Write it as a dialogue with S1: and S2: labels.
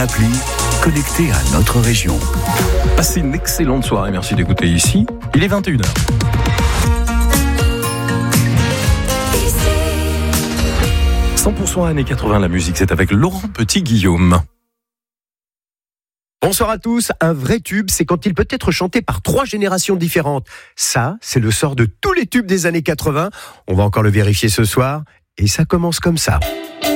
S1: appli, connecté à notre région.
S2: Passez une excellente soirée, merci d'écouter ici. Il est 21h. « 100% années 80, la musique, c'est avec Laurent Petit-Guillaume. »
S3: Bonsoir à tous. Un vrai tube, c'est quand il peut être chanté par 3 générations différentes. Ça, c'est le sort de tous les tubes des années 80. On va encore le vérifier ce soir. Et ça commence comme ça.